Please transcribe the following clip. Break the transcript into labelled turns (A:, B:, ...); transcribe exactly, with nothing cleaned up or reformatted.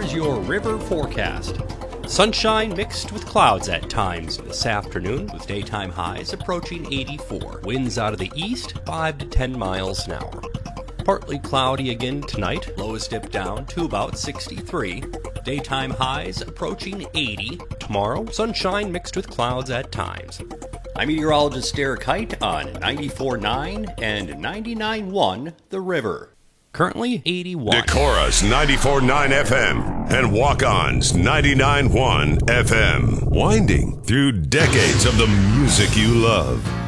A: is your river forecast. Sunshine mixed with clouds at times this afternoon, with daytime highs approaching eighty-four. Winds out of the east, five to ten miles an hour. Partly cloudy again tonight, lows dip down to about sixty-three. Daytime highs approaching eighty. Tomorrow, sunshine mixed with clouds at times. I'm meteorologist Derek Height on ninety-four point nine and ninety-nine point one The River. Currently eighty-one.
B: Decorah's ninety-four point nine F M and Walk-On's ninety-nine point one F M. Winding through decades of the music you love.